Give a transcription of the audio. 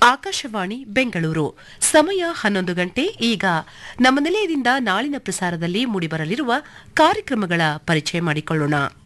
ಆಕಾಶವಾಣಿ ಬೆಂಗಳೂರು ಸಮಯ 11 ಗಂಟೆ. ಈಗ ನಮ್ಮ ನಿಲಯದಿಂದ ನಾಳಿನ ಪ್ರಸಾರದಲ್ಲಿ ಮೂಡಿಬರಲಿರುವ ಕಾರ್ಯಕ್ರಮಗಳ ಪರಿಚಯ ಮಾಡಿಕೊಳ್ಳೋಣ.